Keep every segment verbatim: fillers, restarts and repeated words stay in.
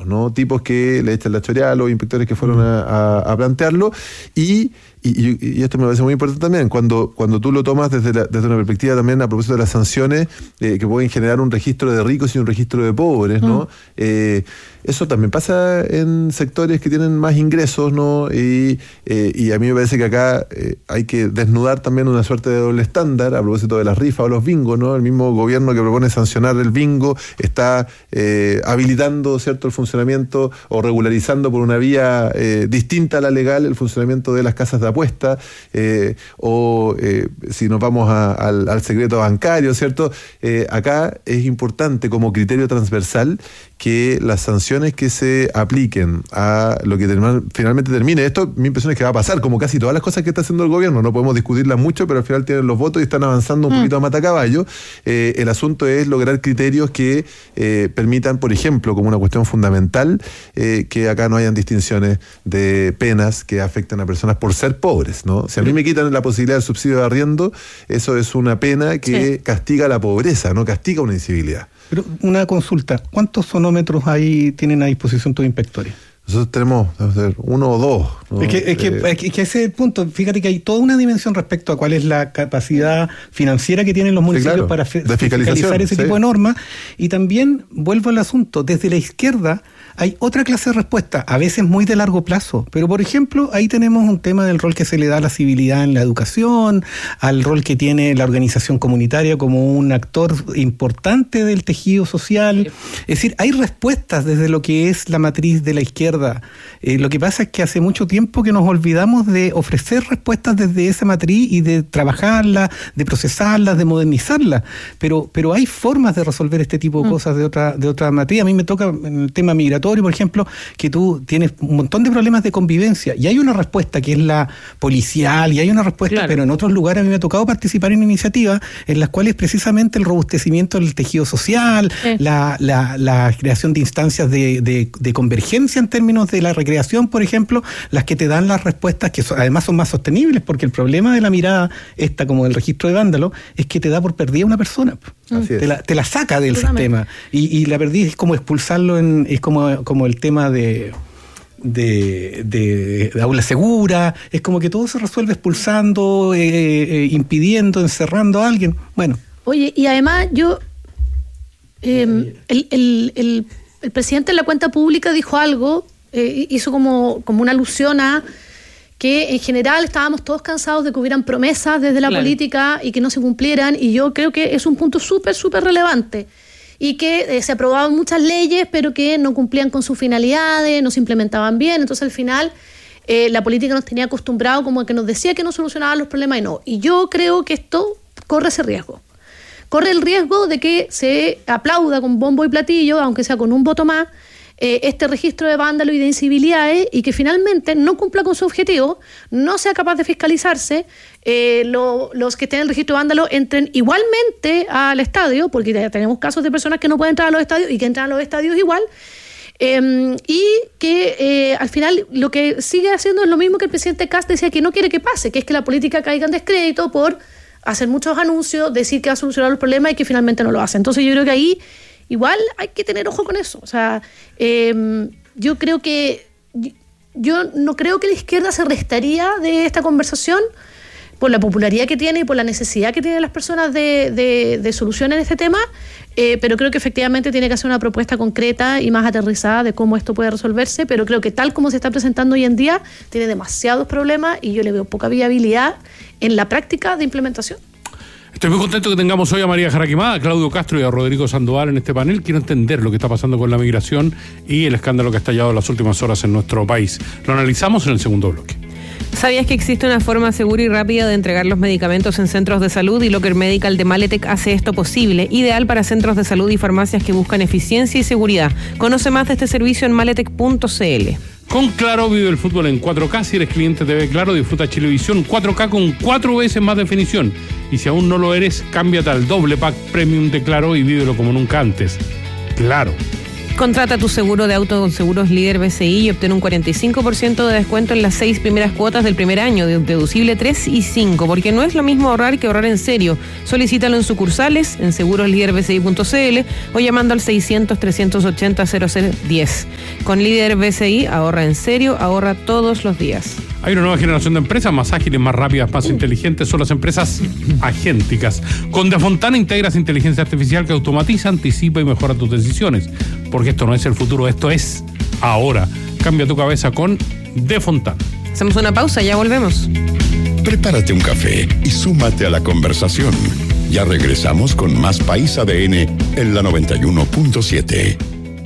¿no? Tipos que le echan la choreada a los inspectores que fueron a, a, a plantearlo, y Y, y esto me parece muy importante también, cuando, cuando tú lo tomas desde, la, desde una perspectiva también a propósito de las sanciones, eh, que pueden generar un registro de ricos y un registro de pobres, ¿no? Mm. Eh, eso también pasa en sectores que tienen más ingresos, ¿no? Y, eh, y a mí me parece que acá eh, hay que desnudar también una suerte de doble estándar a propósito de las rifas o los bingos, ¿no? El mismo gobierno que propone sancionar el bingo está eh, habilitando, ¿cierto?, el funcionamiento o regularizando por una vía eh, distinta a la legal el funcionamiento de las casas de apuesta, eh, o eh, si nos vamos a, al, al secreto bancario, ¿cierto? Eh, acá es importante como criterio transversal que las sanciones que se apliquen a lo que term- finalmente termine, esto mi impresión es que va a pasar, como casi todas las cosas que está haciendo el gobierno, no podemos discutirlas mucho, pero al final tienen los votos y están avanzando un mm. poquito a matacaballo. Eh, el asunto es lograr criterios que eh, permitan, por ejemplo, como una cuestión fundamental, eh, que acá no hayan distinciones de penas que afecten a personas por ser pobres, ¿no? Si a mí me quitan la posibilidad del subsidio de arriendo, eso es una pena que sí. castiga la pobreza, no castiga una incivilidad. Pero una consulta, ¿cuántos sonómetros ahí tienen a disposición tus inspectores? Nosotros tenemos ver, uno o dos, ¿no? Es que, es, que, eh, es que ese es el punto. Fíjate que hay toda una dimensión respecto a cuál es la capacidad financiera que tienen los municipios, sí, claro, para fe, fiscalizar ese sí. tipo de normas. Y también, vuelvo al asunto, desde la izquierda hay otra clase de respuesta, a veces muy de largo plazo. Pero, por ejemplo, ahí tenemos un tema del rol que se le da a la civilidad en la educación, al rol que tiene la organización comunitaria como un actor importante del tejido social. Es decir, hay respuestas desde lo que es la matriz de la izquierda. Eh, lo que pasa es que hace mucho tiempo que nos olvidamos de ofrecer respuestas desde esa matriz y de trabajarlas, de procesarlas, de modernizarlas. Pero, pero hay formas de resolver este tipo de cosas de otra, de otra matriz. A mí me toca en el tema migratorio, por ejemplo, que tú tienes un montón de problemas de convivencia y hay una respuesta que es la policial y hay una respuesta, claro. pero en otros lugares a mí me ha tocado participar en iniciativas en las cuales precisamente el robustecimiento del tejido social, sí. la, la, la creación de instancias de, de, de convergencia en términos de la recreación, por ejemplo, las que te dan las respuestas que son, además son más sostenibles, porque el problema de la mirada esta, como del registro de vándalo, es que te da por perdida una persona. Te la, te la saca del sistema y, y la perdida es como expulsarlo, en, es como, como el tema de, de, de, de aula segura, es como que todo se resuelve expulsando, eh, eh, impidiendo, encerrando a alguien. Bueno. Oye, y además yo, eh, el, el, el, el presidente en la cuenta pública dijo algo, eh, hizo como, como una alusión a que en general estábamos todos cansados de que hubieran promesas desde la claro. política y que no se cumplieran, y yo creo que es un punto súper, súper relevante, y que eh, se aprobaban muchas leyes, pero que no cumplían con sus finalidades, no se implementaban bien, entonces al final eh, la política nos tenía acostumbrado como a que nos decía que no solucionaban los problemas y no, y yo creo que esto corre ese riesgo, corre el riesgo de que se aplauda con bombo y platillo, aunque sea con un voto más, Eh, este registro de vándalos y de incivilidades y que finalmente no cumpla con su objetivo, no sea capaz de fiscalizarse, eh, lo, los que estén en el registro de vándalos entren igualmente al estadio, porque ya tenemos casos de personas que no pueden entrar a los estadios y que entran a los estadios igual, eh, y que eh, al final lo que sigue haciendo es lo mismo que el presidente Kast decía que no quiere que pase, que es que la política caiga en descrédito por hacer muchos anuncios, decir que va a solucionar los problemas y que finalmente no lo hace. Entonces yo creo que ahí igual hay que tener ojo con eso. O sea, eh, yo creo que yo no creo que la izquierda se restaría de esta conversación por la popularidad que tiene y por la necesidad que tienen las personas de, de, de solución en este tema, eh, pero creo que efectivamente tiene que hacer una propuesta concreta y más aterrizada de cómo esto puede resolverse, pero creo que tal como se está presentando hoy en día tiene demasiados problemas y yo le veo poca viabilidad en la práctica de implementación. Estoy muy contento que tengamos hoy a María Jaraquemada, a Claudio Castro y a Rodrigo Sandoval en este panel. Quiero entender lo que está pasando con la migración y el escándalo que ha estallado en las últimas horas en nuestro país. Lo analizamos en el segundo bloque. ¿Sabías que existe una forma segura y rápida de entregar los medicamentos en centros de salud? Y Locker Medical de Maletec hace esto posible, ideal para centros de salud y farmacias que buscan eficiencia y seguridad. Conoce más de este servicio en maletec punto c l. Con Claro vive el fútbol en cuatro K. Si eres cliente de T V Claro, disfruta Chilevisión cuatro K con cuatro veces más definición. Y si aún no lo eres, cámbiate al doble pack premium de Claro y vívelo como nunca antes. Claro, Contrata tu seguro de auto con Seguros Líder B C I y obtén un cuarenta y cinco por ciento de descuento en las seis primeras cuotas del primer año, deducible tres y cinco, porque no es lo mismo ahorrar que ahorrar en serio. Solicítalo en sucursales, en seguros líder b c i punto c l o llamando al seiscientos, trescientos ochenta, cero cero diez. Con Líder B C I, ahorra en serio, ahorra todos los días. Hay una nueva generación de empresas más ágiles, más rápidas, más inteligentes. Son las empresas agénticas. Con Defontana integras inteligencia artificial que automatiza, anticipa y mejora tus decisiones. Porque esto no es el futuro, esto es ahora. Cambia tu cabeza con Defontana. Hacemos una pausa, ya volvemos. Prepárate un café y súmate a la conversación. Ya regresamos con más País A D N en la noventa y uno punto siete.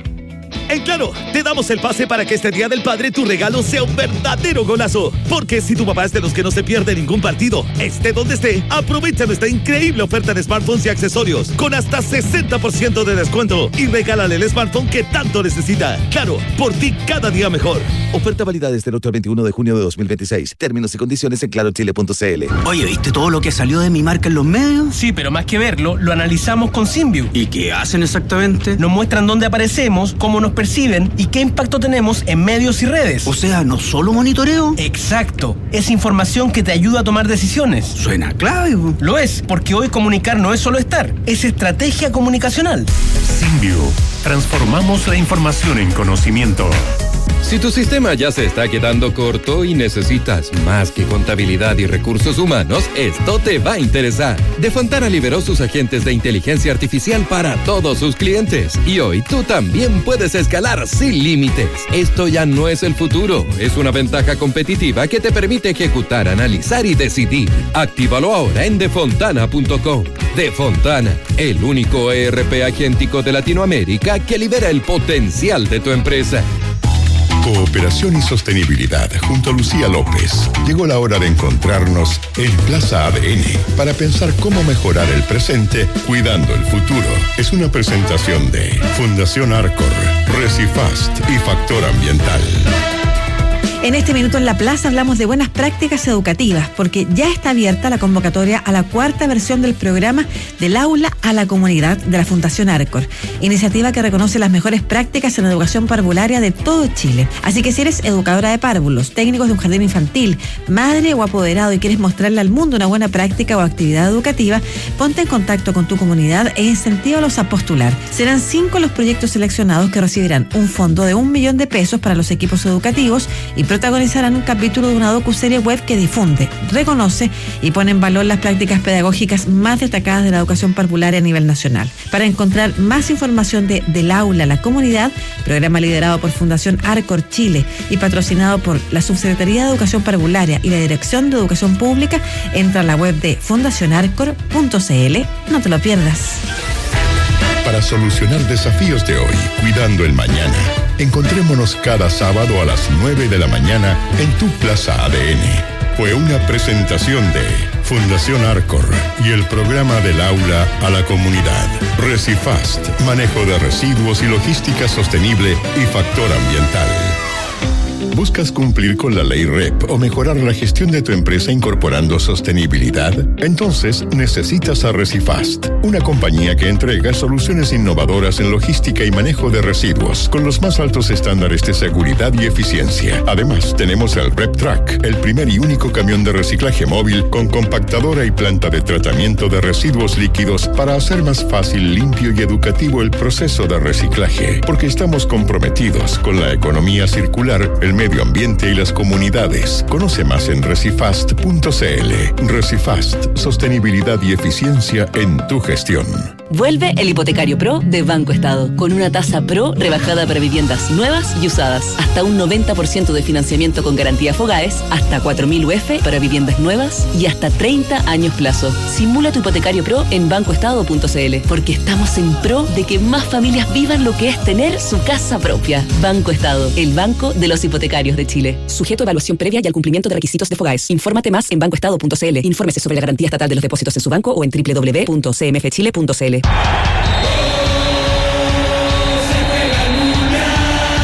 En Claro, te damos el pase para que este Día del Padre tu regalo sea un verdadero golazo. Porque si tu papá es de los que no se pierde ningún partido, esté donde esté, aprovecha nuestra increíble oferta de smartphones y accesorios con hasta sesenta por ciento de descuento y regálale el smartphone que tanto necesita. Claro, por ti cada día mejor. Oferta válida desde el otro al veintiuno de junio de dos mil veintiséis. Términos y condiciones en claro chile punto c l. Oye, ¿viste todo lo que salió de mi marca en los medios? Sí, pero más que verlo, lo analizamos con Simview. ¿Y qué hacen exactamente? Nos muestran dónde aparecemos, cómo nos perciben y qué impacto tenemos en medios y redes. O sea, ¿no solo monitoreo? Exacto. Es información que te ayuda a tomar decisiones. Suena clave. Lo es, porque hoy comunicar no es solo estar, es estrategia comunicacional. Simview. Transformamos la información en conocimiento. Si tu sistema ya se está quedando corto y necesitas más que contabilidad y recursos humanos, esto te va a interesar. Defontana liberó sus agentes de inteligencia artificial para todos sus clientes. Y hoy tú también puedes escalar sin límites. Esto ya no es el futuro, es una ventaja competitiva que te permite ejecutar, analizar y decidir. Actívalo ahora en defontana punto com. Defontana, el único E R P agéntico de Latinoamérica que libera el potencial de tu empresa. Cooperación y sostenibilidad junto a Lucía López. Llegó la hora de encontrarnos en Plaza A D N para pensar cómo mejorar el presente cuidando el futuro. Es una presentación de Fundación Arcor, Recifast y Factor Ambiental. En este minuto en la plaza hablamos de buenas prácticas educativas, porque ya está abierta la convocatoria a la cuarta versión del programa Del Aula a la Comunidad de la Fundación Arcor, iniciativa que reconoce las mejores prácticas en educación parvularia de todo Chile. Así que si eres educadora de párvulos, técnicos de un jardín infantil, madre o apoderado y quieres mostrarle al mundo una buena práctica o actividad educativa, ponte en contacto con tu comunidad e incentívalos a postular. Serán cinco los proyectos seleccionados que recibirán un fondo de un millón de pesos para los equipos educativos y protagonizarán un capítulo de una docuserie web que difunde, reconoce y pone en valor las prácticas pedagógicas más destacadas de la educación parvularia a nivel nacional. Para encontrar más información de Del Aula a la Comunidad, programa liderado por Fundación Arcor Chile y patrocinado por la Subsecretaría de Educación Parvularia y la Dirección de Educación Pública, entra a la web de fundación arcor punto c l. No te lo pierdas. Para solucionar desafíos de hoy, cuidando el mañana, encontrémonos cada sábado a las nueve de la mañana en tu Plaza A D N. Fue una presentación de Fundación Arcor y el programa Del Aula a la Comunidad. Recifast, manejo de residuos y logística sostenible y factor ambiental. ¿Buscas cumplir con la ley R E P o mejorar la gestión de tu empresa incorporando sostenibilidad? Entonces necesitas a Recifast, una compañía que entrega soluciones innovadoras en logística y manejo de residuos con los más altos estándares de seguridad y eficiencia. Además, tenemos el RepTrack, el primer y único camión de reciclaje móvil con compactadora y planta de tratamiento de residuos líquidos para hacer más fácil, limpio y educativo el proceso de reciclaje, porque estamos comprometidos con la economía circular, el medio ambiente y las comunidades. Conoce más en recifast punto c l. Recifast, sostenibilidad y eficiencia en tu gestión. Vuelve el Hipotecario Pro de Banco Estado, con una tasa Pro rebajada para viviendas nuevas y usadas, hasta un noventa por ciento de financiamiento con garantía Fogaes, hasta cuatro mil U F para viviendas nuevas y hasta treinta años plazo. Simula tu Hipotecario Pro en banco estado punto c l, porque estamos en pro de que más familias vivan lo que es tener su casa propia. Banco Estado, el banco de los hipotecarios de Chile. Sujeto a evaluación previa y al cumplimiento de requisitos de Fogaes. Infórmate más en banco estado punto c l. Infórmese sobre la garantía estatal de los depósitos en su banco o en doble u doble u doble u punto c m f chile punto c l.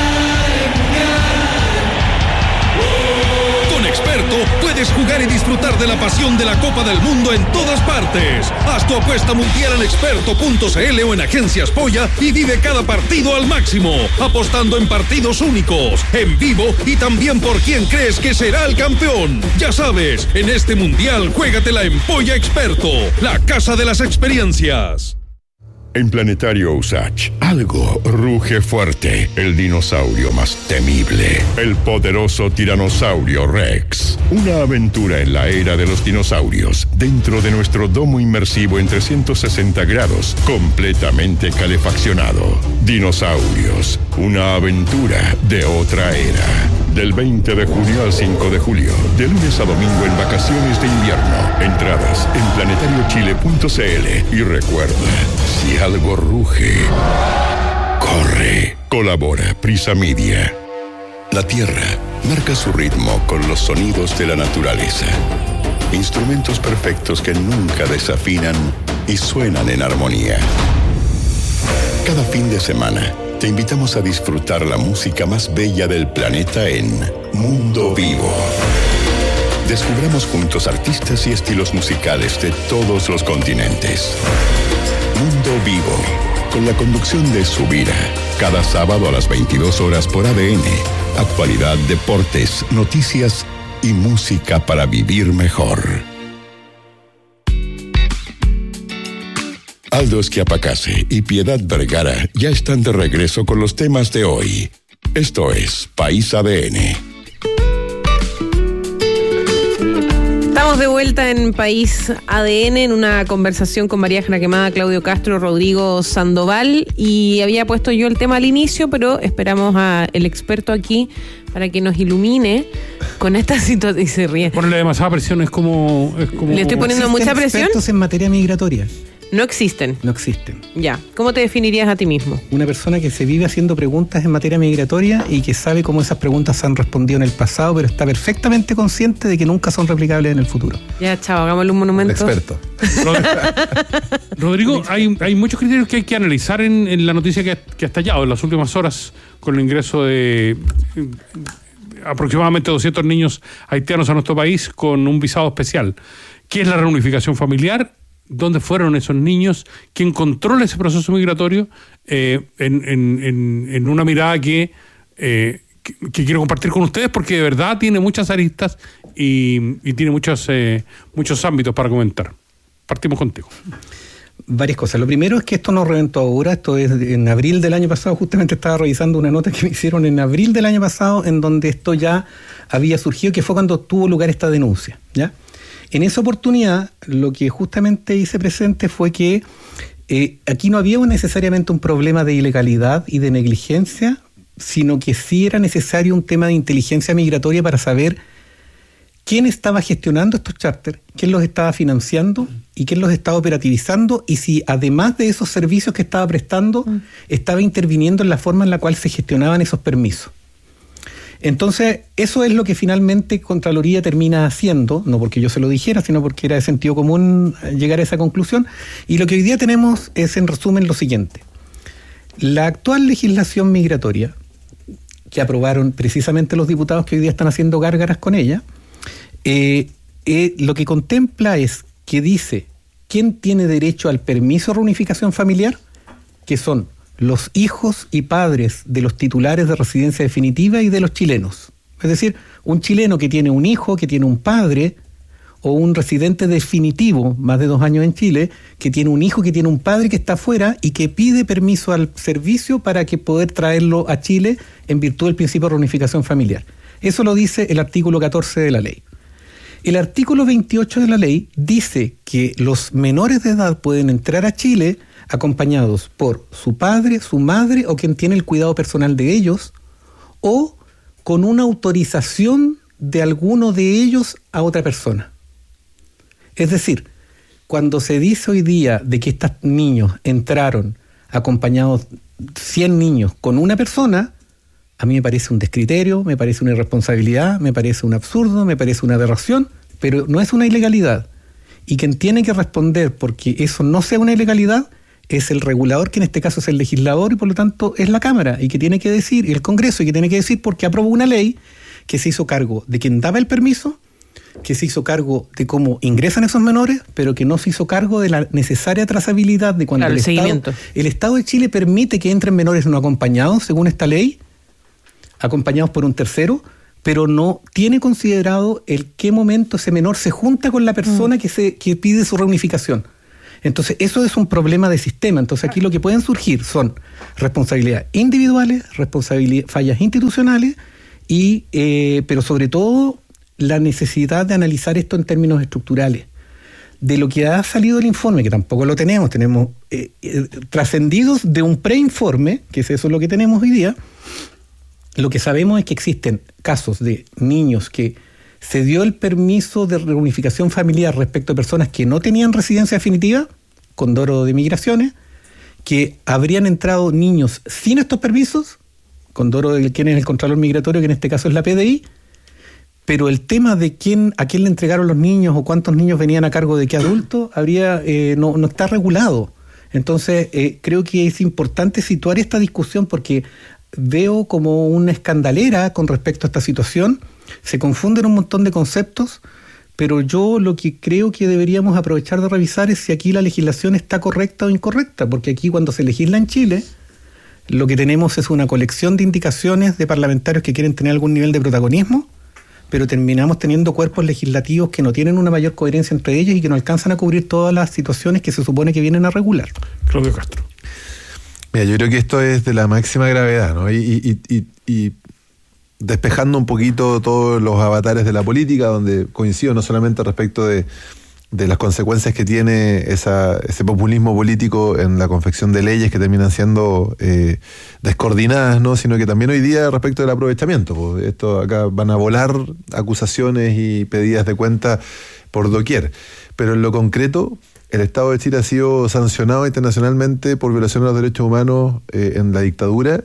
Con Experto puedes jugar y disfrutar de la pasión de la Copa del Mundo en todas partes. Haz tu apuesta mundial en experto punto c l o en Agencias Polla y vive cada partido al máximo, apostando en partidos únicos, en vivo y también por quién crees que será el campeón. Ya sabes, en este mundial juégatela en Polla Experto, la casa de las experiencias. En Planetario Usach, algo ruge fuerte. El dinosaurio más temible, el poderoso tiranosaurio Rex. Una aventura en la era de los dinosaurios, dentro de nuestro domo inmersivo en trescientos sesenta grados, completamente calefaccionado. Dinosaurios, una aventura de otra era. Del veinte de junio al cinco de julio, de lunes a domingo en vacaciones de invierno. Entradas en planetario chile punto c l. Y recuerda, si algo ruge, corre. Colabora Prisa Media. La Tierra marca su ritmo con los sonidos de la naturaleza. Instrumentos perfectos que nunca desafinan y suenan en armonía. Cada fin de semana te invitamos a disfrutar la música más bella del planeta en Mundo Vivo. Descubramos juntos artistas y estilos musicales de todos los continentes. Mundo Vivo, con la conducción de Subira, cada sábado a las veintidós horas por A D N. Actualidad, deportes, noticias y música para vivir mejor. Aldo Schiapacase y Piedad Vergara ya están de regreso con los temas de hoy. Esto es País A D N. Estamos de vuelta en País A D N en una conversación con María Jana Quemada, Claudio Castro, Rodrigo Sandoval, y había puesto yo el tema al inicio, pero esperamos al experto aquí para que nos ilumine con esta situación. Y se ríe. Ponerle demasiada presión es como... Es como... ¿Le estoy poniendo mucha presión? Expertos en materia migratoria. No existen. No existen. Ya. ¿Cómo te definirías a ti mismo? Una persona que se vive haciendo preguntas en materia migratoria y que sabe cómo esas preguntas se han respondido en el pasado, pero está perfectamente consciente de que nunca son replicables en el futuro. Ya, chao, hagámosle un monumento. Experto. Rodrigo, hay, hay muchos criterios que hay que analizar en, en la noticia que ha, que ha estallado en las últimas horas con el ingreso de eh, aproximadamente doscientos niños haitianos a nuestro país con un visado especial. ¿Qué es la reunificación familiar? ¿Dónde fueron esos niños? ¿Quién controla ese proceso migratorio? Eh, en, en, en, en una mirada que, eh, que, que quiero compartir con ustedes porque de verdad tiene muchas aristas y, y tiene muchos, eh, muchos ámbitos para comentar. Partimos contigo. Varias cosas. Lo primero es que esto no reventó ahora, esto es en abril del año pasado. Justamente estaba revisando una nota que me hicieron en abril del año pasado en donde esto ya había surgido, que fue cuando tuvo lugar esta denuncia, ¿ya? En esa oportunidad, lo que justamente hice presente fue que eh, aquí no había necesariamente un problema de ilegalidad y de negligencia, sino que sí era necesario un tema de inteligencia migratoria para saber quién estaba gestionando estos charters, quién los estaba financiando y quién los estaba operativizando, y si además de esos servicios que estaba prestando, mm. estaba interviniendo en la forma en la cual se gestionaban esos permisos. Entonces, eso es lo que finalmente Contraloría termina haciendo, no porque yo se lo dijera, sino porque era de sentido común llegar a esa conclusión. Y lo que hoy día tenemos es, en resumen, lo siguiente. La actual legislación migratoria, que aprobaron precisamente los diputados que hoy día están haciendo gárgaras con ella, eh, eh, lo que contempla es que dice quién tiene derecho al permiso de reunificación familiar, que son los hijos y padres de los titulares de residencia definitiva y de los chilenos. Es decir, un chileno que tiene un hijo, que tiene un padre, o un residente definitivo, más de dos años en Chile, que tiene un hijo, que tiene un padre que está afuera y que pide permiso al servicio para que poder traerlo a Chile en virtud del principio de reunificación familiar. Eso lo dice el artículo catorce de la ley. El artículo veintiocho de la ley dice que los menores de edad pueden entrar a Chile acompañados por su padre, su madre o quien tiene el cuidado personal de ellos, o con una autorización de alguno de ellos a otra persona. Es decir, cuando se dice hoy día de que estos niños entraron acompañados, cien niños con una persona, a mí me parece un descriterio, me parece una irresponsabilidad, me parece un absurdo, me parece una aberración, pero no es una ilegalidad. Y quien tiene que responder porque eso no sea una ilegalidad es el regulador, que en este caso es el legislador, y por lo tanto es la Cámara, y que tiene que decir, y el Congreso, y que tiene que decir porque aprobó una ley que se hizo cargo de quien daba el permiso, que se hizo cargo de cómo ingresan esos menores, pero que no se hizo cargo de la necesaria trazabilidad de cuando claro, el, el Estado, seguimiento. El Estado de Chile permite que entren menores no acompañados, según esta ley, acompañados por un tercero, pero no tiene considerado el qué momento ese menor se junta con la persona mm. que, se, que pide su reunificación. Entonces, eso es un problema de sistema. Entonces, aquí lo que pueden surgir son responsabilidades individuales, responsabilidades, fallas institucionales, y eh, pero sobre todo la necesidad de analizar esto en términos estructurales. De lo que ha salido del informe, que tampoco lo tenemos, tenemos eh, eh, trascendidos de un preinforme, que es eso lo que tenemos hoy día, lo que sabemos es que existen casos de niños que se dio el permiso de reunificación familiar respecto a personas que no tenían residencia definitiva, Condoro de Migraciones, que habrían entrado niños sin estos permisos, Condoro de quien es el Contralor Migratorio, que en este caso es la P D I, pero el tema de quién, a quién le entregaron los niños o cuántos niños venían a cargo de qué adulto, habría, eh, no, no está regulado. Entonces, eh, creo que es importante situar esta discusión porque veo como una escandalera con respecto a esta situación. Se confunden un montón de conceptos, pero yo lo que creo que deberíamos aprovechar de revisar es si aquí la legislación está correcta o incorrecta, porque aquí cuando se legisla en Chile, lo que tenemos es una colección de indicaciones de parlamentarios que quieren tener algún nivel de protagonismo, pero terminamos teniendo cuerpos legislativos que no tienen una mayor coherencia entre ellos y que no alcanzan a cubrir todas las situaciones que se supone que vienen a regular. Claudio Castro. Mira, yo creo que esto es de la máxima gravedad, ¿no? Y, y, y, y despejando un poquito todos los avatares de la política, donde coincido no solamente respecto de, de las consecuencias que tiene esa, ese populismo político en la confección de leyes que terminan siendo eh, descoordinadas, ¿no? Sino que también hoy día respecto del aprovechamiento. Pues esto acá van a volar acusaciones y pedidas de cuenta por doquier. Pero en lo concreto, el Estado de Chile ha sido sancionado internacionalmente por violación a los derechos humanos eh, en la dictadura,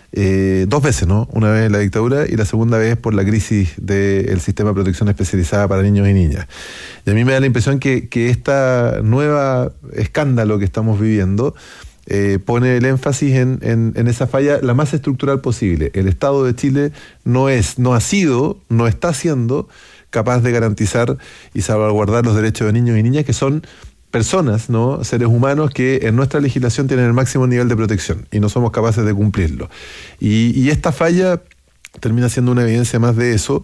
eh, dos veces, ¿no? Una vez en la dictadura y la segunda vez por la crisis del sistema de protección especializada para niños y niñas. Y a mí me da la impresión que, que esta nueva escándalo que estamos viviendo eh, pone el énfasis en, en, en esa falla la más estructural posible. El Estado de Chile no es, no ha sido, no está siendo capaz de garantizar y salvaguardar los derechos de niños y niñas, que son personas, ¿no? Seres humanos que en nuestra legislación tienen el máximo nivel de protección y no somos capaces de cumplirlo. Y, y esta falla termina siendo una evidencia más de eso.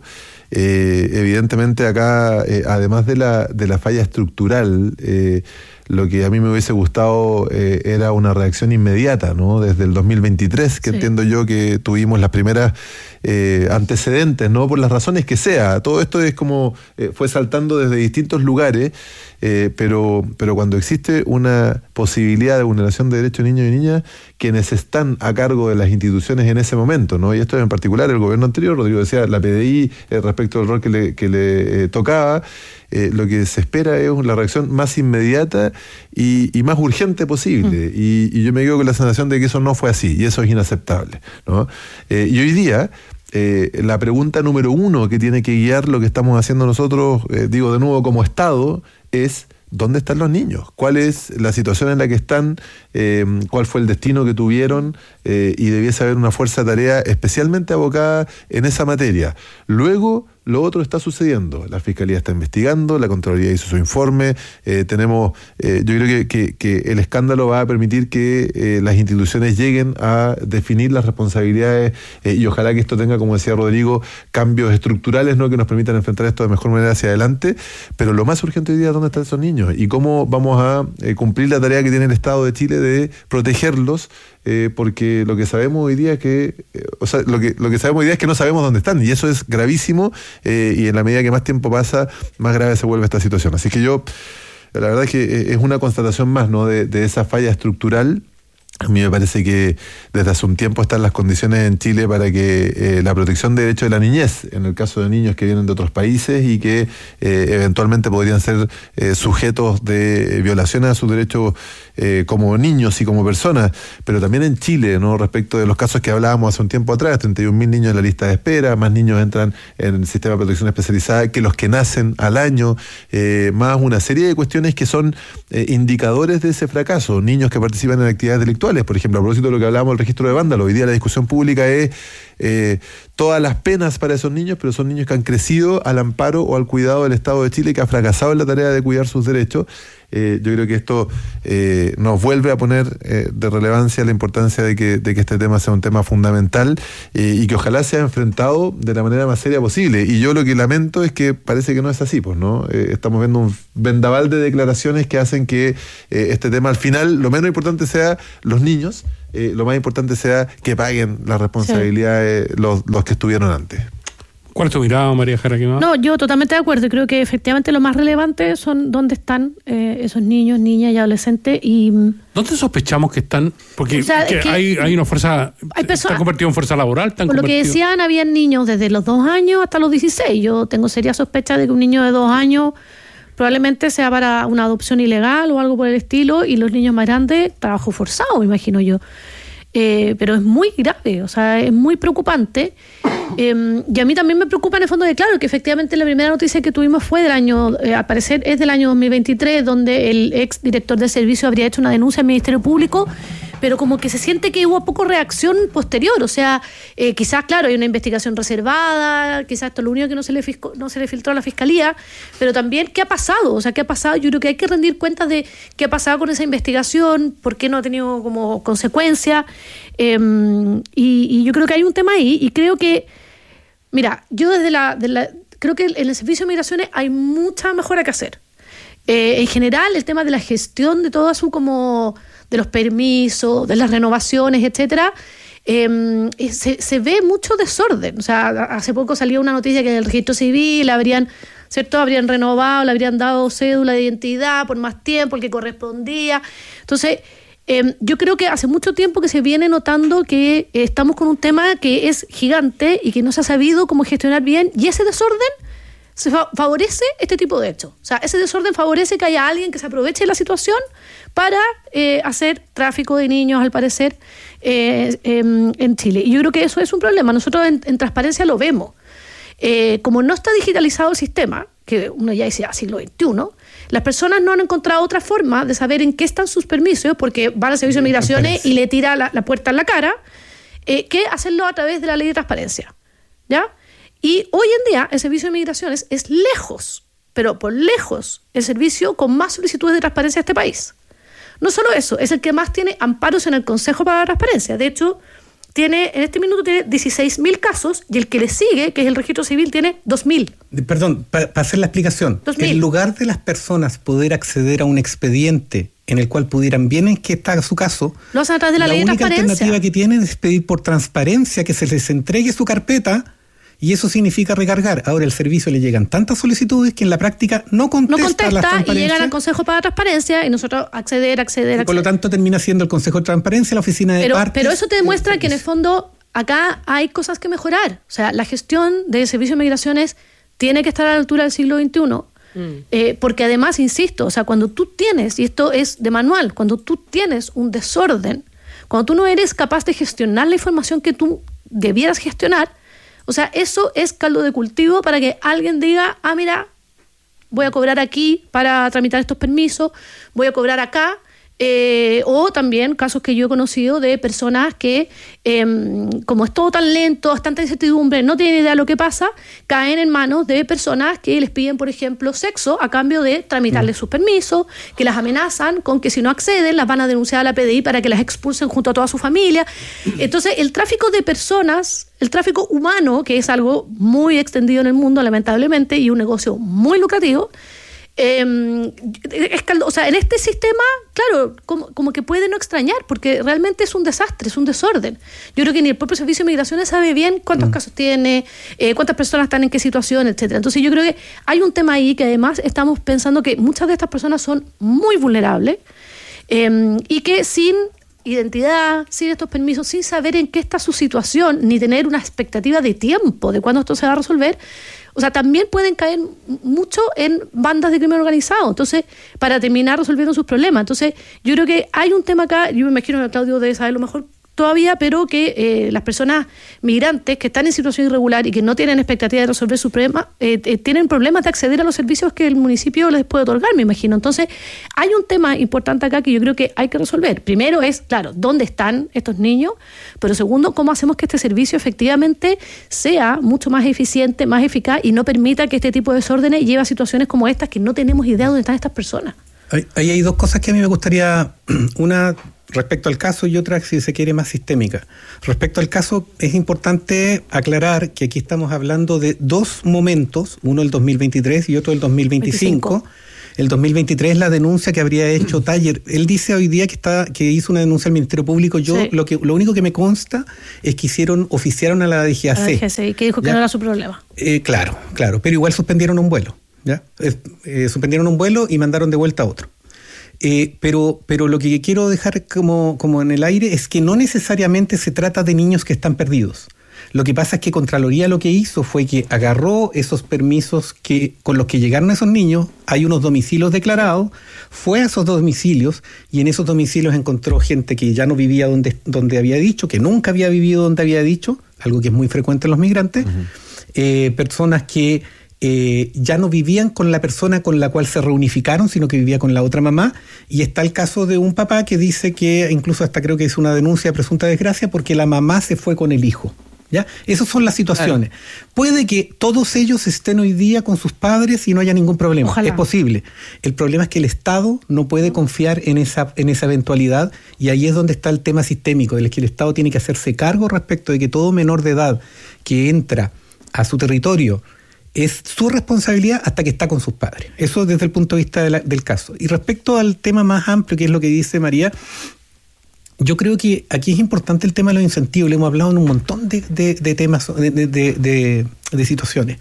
Eh, evidentemente acá, eh, además de la, de la falla estructural, eh, lo que a mí me hubiese gustado eh, era una reacción inmediata, ¿no? Desde el dos mil veintitrés, que sí. Entiendo yo que tuvimos las primeras eh, antecedentes, ¿no? Por las razones que sea. Todo esto es como eh, fue saltando desde distintos lugares, eh, pero, pero cuando existe una posibilidad de vulneración de derechos de niños y niñas, quienes están a cargo de las instituciones en ese momento, ¿no? Y esto es en particular el gobierno anterior, Rodrigo decía, la P D I, eh, respecto al rol que le, que le eh, tocaba, Eh, lo que se espera es la reacción más inmediata y, y más urgente posible. Mm. Y, y yo me quedo con la sensación de que eso no fue así, y eso es inaceptable, ¿no? Eh, y hoy día, eh, la pregunta número uno que tiene que guiar lo que estamos haciendo nosotros, eh, digo de nuevo como Estado, es ¿dónde están los niños? ¿Cuál es la situación en la que están? Eh, ¿Cuál fue el destino que tuvieron? Eh, y debiese haber una fuerza de tarea especialmente abocada en esa materia. Luego, lo otro está sucediendo. La Fiscalía está investigando, la Contraloría hizo su informe. Eh, tenemos, eh, yo creo que, que, que el escándalo va a permitir que eh, las instituciones lleguen a definir las responsabilidades eh, y ojalá que esto tenga, como decía Rodrigo, cambios estructurales, ¿no? Que nos permitan enfrentar esto de mejor manera hacia adelante. Pero lo más urgente hoy día es dónde están esos niños y cómo vamos a eh, cumplir la tarea que tiene el Estado de Chile de protegerlos. Eh, porque lo que sabemos hoy día es que, eh, o sea, lo que, lo que sabemos hoy día es que no sabemos dónde están, y eso es gravísimo, eh, y en la medida que más tiempo pasa, más grave se vuelve esta situación. Así que yo, la verdad es que es una constatación más, ¿no? de, de esa falla estructural. A mí me parece que desde hace un tiempo están las condiciones en Chile para que eh, la protección de derechos de la niñez, en el caso de niños que vienen de otros países y que eh, eventualmente podrían ser eh, sujetos de violaciones a sus derechos eh, como niños y como personas, pero también en Chile, ¿no? Respecto de los casos que hablábamos hace un tiempo atrás, treinta y un mil niños en la lista de espera, más niños entran en el sistema de protección especializada que los que nacen al año, eh, más una serie de cuestiones que son eh, indicadores de ese fracaso. Niños que participan en actividades delictuales, por ejemplo, a propósito de lo que hablábamos del registro de vándalos, hoy día la discusión pública es eh, todas las penas para esos niños, pero son niños que han crecido al amparo o al cuidado del Estado de Chile, que ha fracasado en la tarea de cuidar sus derechos. Eh, yo creo que esto eh, nos vuelve a poner eh, de relevancia la importancia de que, de que este tema sea un tema fundamental eh, y que ojalá sea enfrentado de la manera más seria posible. Y yo lo que lamento es que parece que no es así, pues, ¿no? Eh, estamos viendo un vendaval de declaraciones que hacen que eh, este tema al final, lo menos importante sea los niños, eh, lo más importante sea que paguen las responsabilidades sí. los, los que estuvieron antes. ¿Cuál es tu mirada, María Jara Quimada? No, yo totalmente de acuerdo. Creo que efectivamente lo más relevante son dónde están eh, esos niños, niñas y adolescentes. Y ¿dónde sospechamos que están? Porque o sea, que que hay, hay una fuerza, hay personas, están convertidos en fuerza laboral. Están por lo que decían, habían niños desde los dos años hasta los dieciséis. Yo tengo seria sospecha de que un niño de dos años probablemente sea para una adopción ilegal o algo por el estilo, y los niños más grandes, trabajo forzado, me imagino yo. Eh, pero es muy grave, o sea, es muy preocupante. Eh, y a mí también me preocupa en el fondo de, claro, que efectivamente la primera noticia que tuvimos fue del año, eh, al parecer es del año dos mil veintitrés, donde el ex director del servicio habría hecho una denuncia al Ministerio Público, pero como que se siente que hubo poco reacción posterior, o sea, eh, quizás, claro, hay una investigación reservada, quizás esto es lo único que no se le fisco, no se le filtró a la Fiscalía, pero también, ¿qué ha pasado? O sea, ¿qué ha pasado? Yo creo que hay que rendir cuentas de qué ha pasado con esa investigación, por qué no ha tenido como consecuencia, eh, y, y yo creo que hay un tema ahí, y creo que, mira, yo desde la, de la creo que en el Servicio de Migraciones hay mucha mejora que hacer. Eh, en general, el tema de la gestión de todo su como de los permisos, de las renovaciones, etcétera, eh, se, se ve mucho desorden. O sea, hace poco salió una noticia que en el registro civil habrían, ¿cierto? Habrían renovado, le habrían dado cédula de identidad por más tiempo, el que correspondía. Entonces, eh, yo creo que hace mucho tiempo que se viene notando que eh, estamos con un tema que es gigante y que no se ha sabido cómo gestionar bien, y ese desorden se fa- favorece este tipo de hechos. O sea, ese desorden favorece que haya alguien que se aproveche de la situación para eh, hacer tráfico de niños, al parecer, eh, eh, en Chile. Y yo creo que eso es un problema. Nosotros en, en Transparencia lo vemos. Eh, como no está digitalizado el sistema, que uno ya dice, ah, siglo veintiuno, las personas no han encontrado otra forma de saber en qué están sus permisos, porque van al Servicio de Migraciones y le tira la, la puerta en la cara, eh, que hacerlo a través de la Ley de Transparencia, ¿ya? Y hoy en día el Servicio de Migraciones es lejos, pero por lejos, el servicio con más solicitudes de transparencia de este país. No solo eso, es el que más tiene amparos en el Consejo para la Transparencia. De hecho, tiene en este minuto tiene dieciséis mil casos, y el que le sigue, que es el Registro Civil, tiene dos mil. Perdón, para pa hacer la explicación. En lugar de las personas poder acceder a un expediente en el cual pudieran, bien en que está su caso, lo hacen a través de la, la ley de transparencia. La única alternativa que tienen es pedir por transparencia que se les entregue su carpeta, y eso significa recargar. Ahora el servicio le llegan tantas solicitudes que en la práctica no contesta, no contesta las transparencias. Y llegan al Consejo para la Transparencia y nosotros acceder, acceder, acceder. Y por lo tanto termina siendo el Consejo de Transparencia la oficina de pero, partes. Pero eso te demuestra que en el fondo acá hay cosas que mejorar. O sea, la gestión del Servicio de Migraciones tiene que estar a la altura del siglo veintiuno. Mm. Eh, porque además, insisto, o sea, cuando tú tienes, y esto es de manual, cuando tú tienes un desorden, cuando tú no eres capaz de gestionar la información que tú debieras gestionar, o sea, eso es caldo de cultivo para que alguien diga, ah, mira, voy a cobrar aquí para tramitar estos permisos, voy a cobrar acá, eh, o también casos que yo he conocido de personas que, eh, como es todo tan lento, es tanta incertidumbre, no tienen idea de lo que pasa, caen en manos de personas que les piden, por ejemplo, sexo a cambio de tramitarles sus permisos, que las amenazan con que si no acceden las van a denunciar a la P D I para que las expulsen junto a toda su familia. Entonces, el tráfico de personas, el tráfico humano, que es algo muy extendido en el mundo, lamentablemente, y un negocio muy lucrativo, Eh, es caldo, o sea, en este sistema, claro, como, como que puede no extrañar, porque realmente es un desastre, es un desorden. Yo creo que ni el propio Servicio de Migraciones sabe bien cuántos mm. casos tiene, eh, cuántas personas están en qué situación, etcétera. Entonces yo creo que hay un tema ahí que además estamos pensando que muchas de estas personas son muy vulnerables, eh, y que sin identidad, sin estos permisos, sin saber en qué está su situación, ni tener una expectativa de tiempo de cuándo esto se va a resolver, o sea, también pueden caer mucho en bandas de crimen organizado, entonces, para terminar resolviendo sus problemas. Entonces, yo creo que hay un tema acá, yo me imagino que Claudio debe saberlo mejor todavía, pero que eh, las personas migrantes que están en situación irregular y que no tienen expectativa de resolver su problema, eh, eh, tienen problemas de acceder a los servicios que el municipio les puede otorgar, me imagino. Entonces, hay un tema importante acá que yo creo que hay que resolver. Primero es, claro, ¿dónde están estos niños? Pero segundo, ¿cómo hacemos que este servicio efectivamente sea mucho más eficiente, más eficaz y no permita que este tipo de desórdenes lleve a situaciones como estas que no tenemos idea de dónde están estas personas? Ahí hay, hay dos cosas que a mí me gustaría, una respecto al caso y otra, si se quiere, más sistémica. Respecto al caso, es importante aclarar que aquí estamos hablando de dos momentos, uno el dos mil veintitrés y otro el dos mil veinticinco. veinticinco. El dos mil veintitrés es la denuncia que habría hecho Taller. Él dice hoy día que está que hizo una denuncia al Ministerio Público. Yo sí. lo que lo único que me consta es que hicieron oficiaron a la D G A C. A la D G A C, que dijo que ¿ya? no era su problema. Eh, claro, claro, pero igual suspendieron un vuelo. ¿Ya? Eh, eh, suspendieron un vuelo y mandaron de vuelta a otro. Eh, pero, pero lo que quiero dejar como, como en el aire es que no necesariamente se trata de niños que están perdidos. Lo que pasa es que Contraloría lo que hizo fue que agarró esos permisos que, con los que llegaron esos niños, hay unos domicilios declarados, fue a esos domicilios y en esos domicilios encontró gente que ya no vivía donde, donde había dicho, que nunca había vivido donde había dicho, algo que es muy frecuente en los migrantes, uh-huh. eh, personas que Eh, ya no vivían con la persona con la cual se reunificaron, sino que vivía con la otra mamá, y está el caso de un papá que dice que incluso hasta creo que hizo una denuncia de presunta desgracia porque la mamá se fue con el hijo. ¿Ya? Esas son las situaciones. Claro. Puede que todos ellos estén hoy día con sus padres y no haya ningún problema. Ojalá. Es posible. El problema es que el Estado no puede confiar en esa, en esa eventualidad, y ahí es donde está el tema sistémico, del que el Estado tiene que hacerse cargo respecto de que todo menor de edad que entra a su territorio es su responsabilidad hasta que está con sus padres. Eso desde el punto de vista de la, del caso. Y respecto al tema más amplio, que es lo que dice María, yo creo que aquí es importante el tema de los incentivos. Le hemos hablado en un montón de, de, de temas, de, de, de, de situaciones.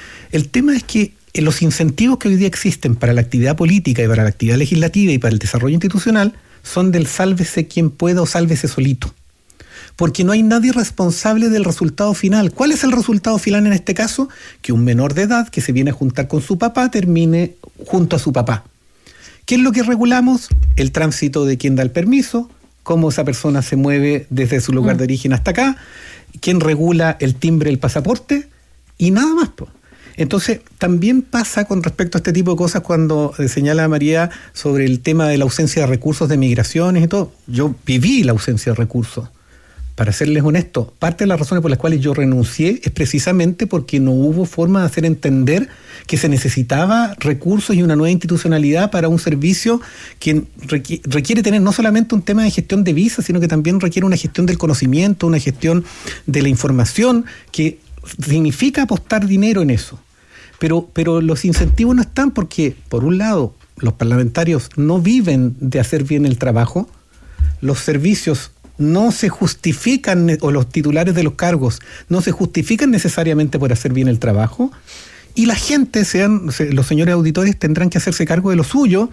El tema es que los incentivos que hoy día existen para la actividad política y para la actividad legislativa y para el desarrollo institucional son del sálvese quien pueda o sálvese solito. Porque no hay nadie responsable del resultado final. ¿Cuál es el resultado final en este caso? Que un menor de edad que se viene a juntar con su papá termine junto a su papá. ¿Qué es lo que regulamos? El tránsito de quien da el permiso, cómo esa persona se mueve desde su lugar mm. de origen hasta acá, quién regula el timbre del pasaporte y nada más. Po. Entonces, también pasa con respecto a este tipo de cosas cuando eh, señala María sobre el tema de la ausencia de recursos de migraciones y todo. Yo viví la ausencia de recursos. Para serles honesto, parte de las razones por las cuales yo renuncié es precisamente porque no hubo forma de hacer entender que se necesitaba recursos y una nueva institucionalidad para un servicio que requiere tener no solamente un tema de gestión de visas, sino que también requiere una gestión del conocimiento, una gestión de la información, que significa apostar dinero en eso. Pero, pero los incentivos no están porque, por un lado, los parlamentarios no viven de hacer bien el trabajo, los servicios no se justifican, o los titulares de los cargos no se justifican necesariamente por hacer bien el trabajo, y la gente, sean los señores auditores, tendrán que hacerse cargo de lo suyo.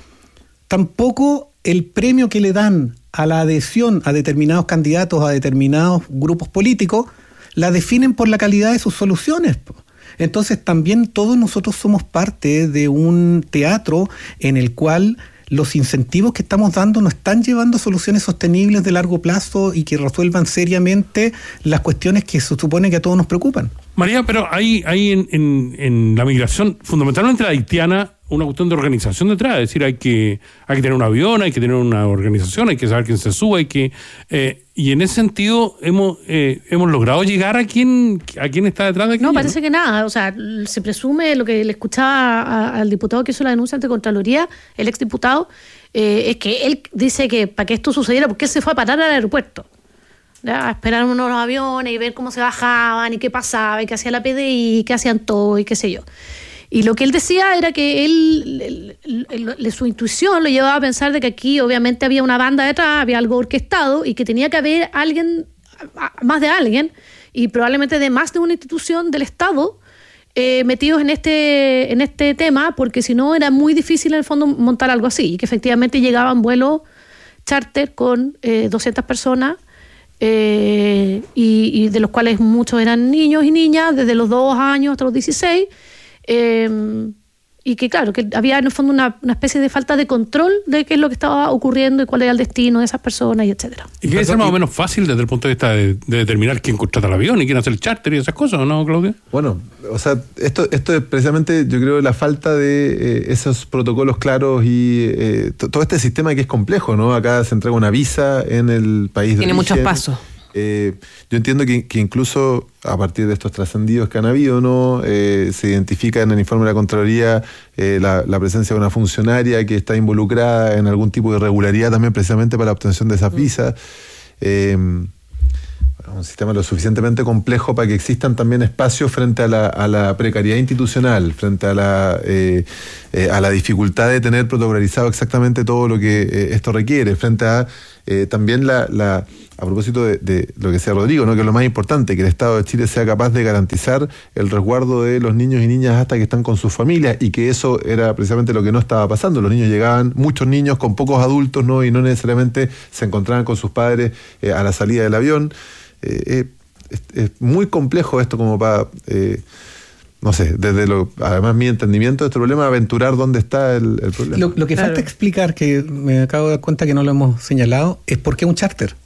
Tampoco el premio que le dan a la adhesión a determinados candidatos, a determinados grupos políticos, la definen por la calidad de sus soluciones. Entonces también todos nosotros somos parte de un teatro en el cual los incentivos que estamos dando no están llevando a soluciones sostenibles de largo plazo y que resuelvan seriamente las cuestiones que se supone que a todos nos preocupan. María, pero hay, hay en, en, en la migración, fundamentalmente la haitiana, una cuestión de organización detrás. Es decir, hay que, hay que tener un avión, hay que tener una organización, hay que saber quién se sube, hay que... Eh, y en ese sentido, ¿hemos eh, hemos logrado llegar a quién, a quién está detrás de aquello? No, parece ¿no? que nada. O sea, se presume, lo que le escuchaba a, al diputado que hizo la denuncia ante Contraloría, el exdiputado, eh, es que él dice que para que esto sucediera, porque él se fue a parar al aeropuerto, ¿ya? A esperar unos aviones y ver cómo se bajaban y qué pasaba y qué hacía la P D I, y qué hacían todo y qué sé yo. Y lo que él decía era que él, él, él, él, su intuición lo llevaba a pensar de que aquí obviamente había una banda detrás, había algo orquestado y que tenía que haber alguien, más de alguien, y probablemente de más de una institución del Estado eh, metidos en este, en este tema, porque si no era muy difícil en el fondo montar algo así, y que efectivamente llegaban vuelos charter con eh, doscientas personas, eh, y, y de los cuales muchos eran niños y niñas, desde los dos años hasta los dieciséis, Eh, y que claro, que había en el fondo una, una especie de falta de control de qué es lo que estaba ocurriendo y cuál era el destino de esas personas y etcétera. Y que debe ser más o menos fácil desde el punto de vista de, de determinar quién contrata el avión y quién hace el charter y esas cosas, ¿no, Claudia? Bueno, o sea, esto, esto es precisamente, yo creo, la falta de eh, esos protocolos claros y eh, t- todo este sistema que es complejo, ¿no? Acá se entrega una visa en el país de Tiene origen. muchos pasos. Eh, yo entiendo que, que incluso a partir de estos trascendidos que han habido, ¿no? Eh, se identifica en el informe de la Contraloría eh, la, la presencia de una funcionaria que está involucrada en algún tipo de irregularidad también precisamente para la obtención de esas visas. Eh, un sistema lo suficientemente complejo para que existan también espacios frente a la, a la precariedad institucional, frente a la, eh, eh, a la dificultad de tener protocolarizado exactamente todo lo que eh, esto requiere, frente a eh, también la... la a propósito de, de lo que decía Rodrigo, ¿no? Que es lo más importante, que el Estado de Chile sea capaz de garantizar el resguardo de los niños y niñas hasta que están con sus familias, y que eso era precisamente lo que no estaba pasando. Los niños llegaban, muchos niños con pocos adultos, ¿no? Y no necesariamente se encontraban con sus padres eh, a la salida del avión. Eh, eh, es, es muy complejo esto como para... Eh, no sé, desde lo, además mi entendimiento de este problema, aventurar dónde está el, el problema. Lo, lo que claro. falta explicar, que me acabo de dar cuenta que no lo hemos señalado, es por qué un charter.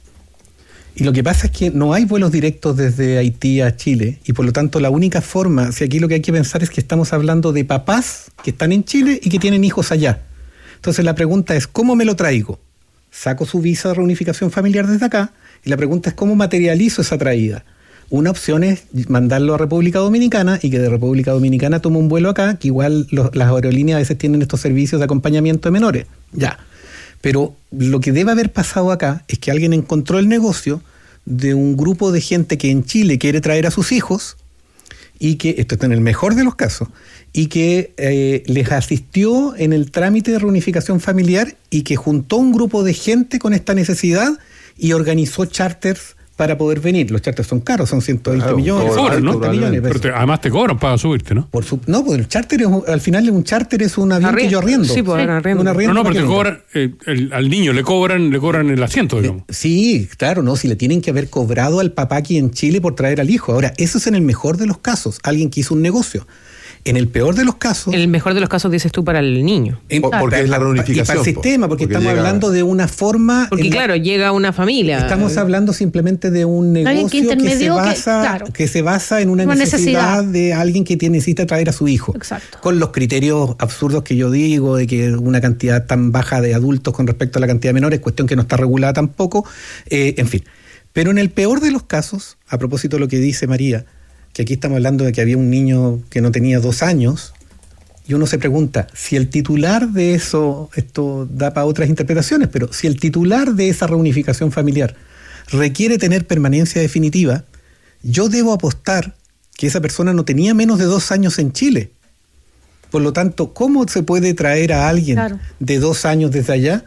Y lo que pasa es que no hay vuelos directos desde Haití a Chile, y por lo tanto la única forma, si aquí lo que hay que pensar es que estamos hablando de papás que están en Chile y que tienen hijos allá. Entonces la pregunta es, ¿cómo me lo traigo? Saco su visa de reunificación familiar desde acá, y la pregunta es, ¿cómo materializo esa traída? Una opción es mandarlo a República Dominicana y que de República Dominicana tome un vuelo acá, que igual los, las aerolíneas a veces tienen estos servicios de acompañamiento de menores. Ya. Pero lo que debe haber pasado acá es que alguien encontró el negocio de un grupo de gente que en Chile quiere traer a sus hijos, y que, esto está en el mejor de los casos, y que eh, les asistió en el trámite de reunificación familiar, y que juntó un grupo de gente con esta necesidad y organizó charters para poder venir. Los charters son caros, son ciento veinte claro, millones, cobran, ¿no? millones Pero te, además te cobran para subirte, ¿no? Por su, no, pues el charter es, al final un charter es un avión Arri- que yo arriendo. Sí, pues sí. arriendo. Un arriendo no, no, pero te cobran, eh, el, al niño le cobran, le cobran el asiento, digamos. Eh, sí, claro, no, si le tienen que haber cobrado al papá aquí en Chile por traer al hijo. Ahora, eso es en el mejor de los casos, alguien que hizo un negocio. En el peor de los casos... En el mejor de los casos dices tú para el niño. En, porque para, es la reunificación. Y para el sistema, porque, porque estamos llega, hablando de una forma... Porque claro, la, llega una familia. Estamos hablando simplemente de un negocio que, que, se basa, que, claro, que se basa en una, una necesidad, necesidad de alguien que tiene, necesita traer a su hijo. Exacto. Con los criterios absurdos que yo digo, de que una cantidad tan baja de adultos con respecto a la cantidad de menores, cuestión que no está regulada tampoco, eh, en fin. Pero en el peor de los casos, a propósito de lo que dice María, que aquí estamos hablando de que había un niño que no tenía dos años, y uno se pregunta, si el titular de eso, esto da para otras interpretaciones, pero si el titular de esa reunificación familiar requiere tener permanencia definitiva, yo debo apostar que esa persona no tenía menos de dos años en Chile. Por lo tanto, ¿cómo se puede traer a alguien claro. de dos años desde allá?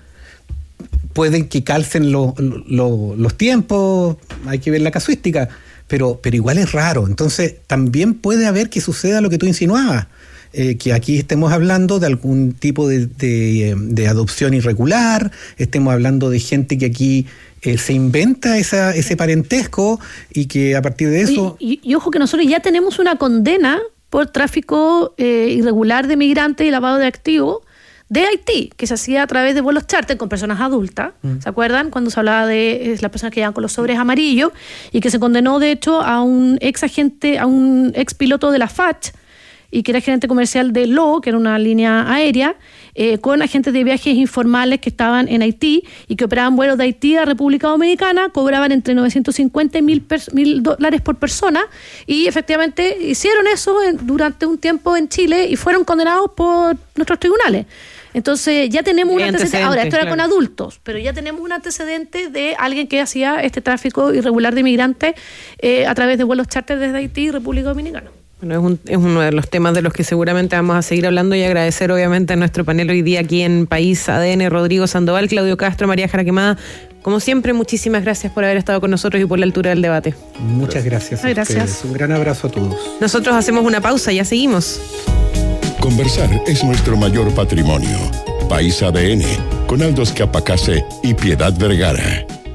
Pueden que calcen lo, lo, los tiempos, hay que ver la casuística, pero, pero igual es raro. Entonces, también puede haber que suceda lo que tú insinuabas. Eh, que aquí estemos hablando de algún tipo de, de, de adopción irregular, estemos hablando de gente que aquí eh, se inventa esa, ese parentesco y que a partir de eso... Y, y, y ojo que nosotros ya tenemos una condena por tráfico eh, irregular de migrantes y lavado de activos de Haití, que se hacía a través de vuelos charter con personas adultas. Mm. ¿Se acuerdan? Cuando se hablaba de eh, las personas que llegan con los sobres amarillos, y que se condenó de hecho a un ex agente, a un ex piloto de la F A C H, y que era gerente comercial de L O, que era una línea aérea, eh, con agentes de viajes informales que estaban en Haití y que operaban vuelos de Haití a República Dominicana, cobraban entre novecientos cincuenta y mil dólares por persona, y efectivamente hicieron eso en, durante un tiempo en Chile y fueron condenados por nuestros tribunales. Entonces ya tenemos un antecedente. Ahora, esto era claro. con adultos, pero ya tenemos un antecedente de alguien que hacía este tráfico irregular de migrantes eh, a través de vuelos charter desde Haití y República Dominicana. Bueno, es, un, es uno de los temas de los que seguramente vamos a seguir hablando, y agradecer obviamente a nuestro panel hoy día aquí en País A D N, Rodrigo Sandoval, Claudio Castro, María Jara Quemada. Como siempre, muchísimas gracias por haber estado con nosotros y por la altura del debate. Muchas gracias a gracias. ustedes. Un gran abrazo a todos. Nosotros hacemos una pausa, ya seguimos. Conversar es nuestro mayor patrimonio. País A D N, con Aldo Escapacase y Piedad Vergara.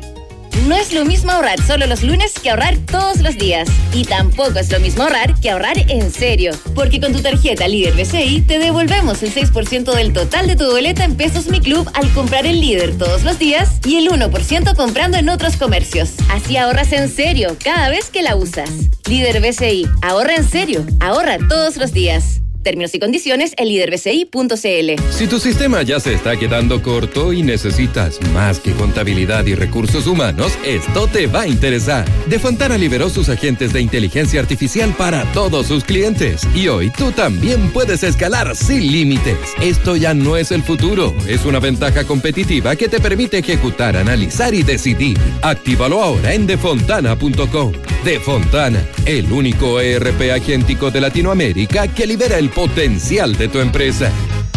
No es lo mismo ahorrar solo los lunes que ahorrar todos los días. Y tampoco es lo mismo ahorrar que ahorrar en serio. Porque con tu tarjeta Líder B C I te devolvemos el seis por ciento del total de tu boleta en Pesos Mi Club al comprar en Líder todos los días y el uno por ciento comprando en otros comercios. Así ahorras en serio cada vez que la usas. Líder B C I. Ahorra en serio. Ahorra todos los días. Términos y condiciones en líder b c i punto c l. Si tu sistema ya se está quedando corto y necesitas más que contabilidad y recursos humanos, esto te va a interesar. De Fontana liberó sus agentes de inteligencia artificial para todos sus clientes. Y hoy tú también puedes escalar sin límites. Esto ya no es el futuro. Es una ventaja competitiva que te permite ejecutar, analizar y decidir. Actívalo ahora en defontana punto com. Defontana, el único E R P agéntico de Latinoamérica que libera el potencial de tu empresa.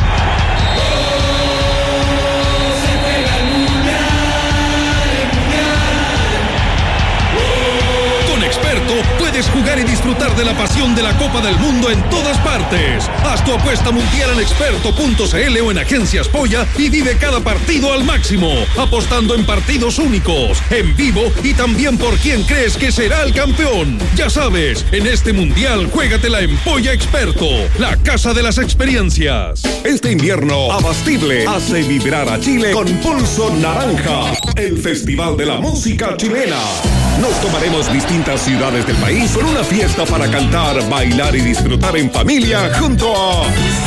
Con Experto puedes jugar y disfrutar de la pasión de la Copa del Mundo en todas partes. Haz tu apuesta mundial en experto punto c l o en Agencias Polla y vive cada partido al máximo, apostando en partidos únicos, en vivo y también por quién crees que será el campeón. Ya sabes, en este mundial juégatela en Polla Experto, la casa de las experiencias. Este invierno, Abastible hace vibrar a Chile con Pulso Naranja, el festival de la música chilena. Nos tomaremos distintas ciudades del país con una fiesta para cantar, bailar y disfrutar en familia junto a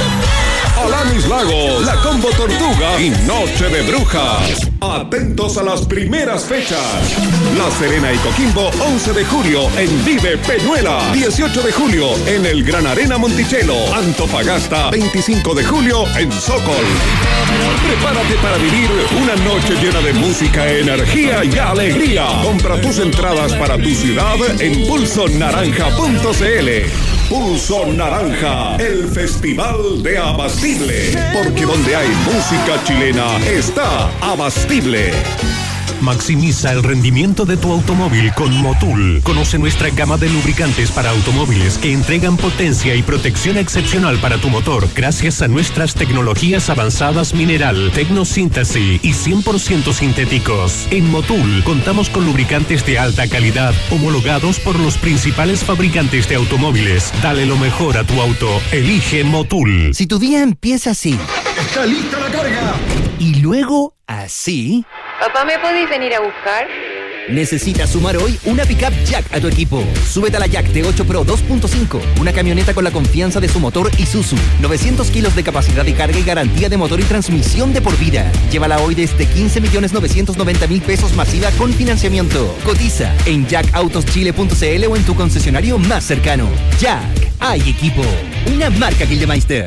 Alanis Lagos, La Combo Tortuga y Noche de Brujas. Atentos a las primeras fechas. La Serena y Coquimbo, once de julio en Vive Peñuela. dieciocho de julio en el Gran Arena Monticello. Antofagasta, veinticinco de julio en Sokol. Prepárate para vivir una noche llena de música, energía y alegría. Compra tus entradas para tu ciudad en pulso naranja punto c l. Pulso Naranja, el festival de Abastible. Porque donde hay música chilena está Abastible. Maximiza el rendimiento de tu automóvil con Motul. Conoce nuestra gama de lubricantes para automóviles que entregan potencia y protección excepcional para tu motor gracias a nuestras tecnologías avanzadas mineral, tecnosíntesis y cien por ciento sintéticos. En Motul contamos con lubricantes de alta calidad homologados por los principales fabricantes de automóviles. Dale lo mejor a tu auto. Elige Motul. Si tu día empieza así. ¡Está lista la carga! Y luego así. Papá, ¿me podéis venir a buscar? Necesitas sumar hoy una pickup Jack a tu equipo. Súbete a la Jack T ocho Pro dos punto cinco, una camioneta con la confianza de su motor Isuzu, novecientos kilos de capacidad de carga y garantía de motor y transmisión de por vida. Llévala hoy desde quince millones novecientos noventa mil pesos masiva con financiamiento. Cotiza en jack autos chile punto c l o en tu concesionario más cercano. Jack, hay equipo. Una marca Gildemeister.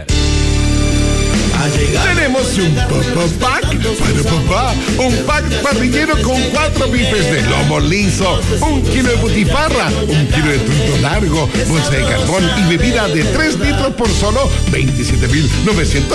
Tenemos un pack para papá, un pack parrillero con cuatro bifes de lomo liso, un kilo de butifarra, un kilo de trunco largo, bolsa de carbón y bebida de tres litros por solo veintisiete mil novecientos